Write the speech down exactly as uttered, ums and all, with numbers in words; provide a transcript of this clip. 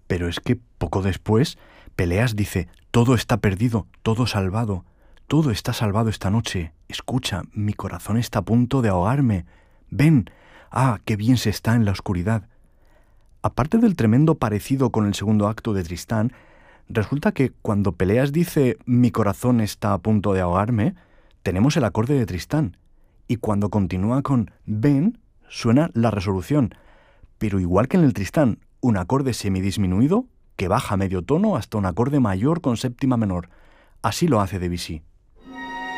Pero es que poco después, Peleas dice, todo está perdido, todo salvado, todo está salvado esta noche. Escucha, mi corazón está a punto de ahogarme. Ven, ah, qué bien se está en la oscuridad. Aparte del tremendo parecido con el segundo acto de Tristán, resulta que cuando Peleas dice mi corazón está a punto de ahogarme, tenemos el acorde de Tristán. Y cuando continúa con ven, suena la resolución. Pero igual que en el Tristán, un acorde semidisminuido que baja medio tono hasta un acorde mayor con séptima menor. Así lo hace Debussy.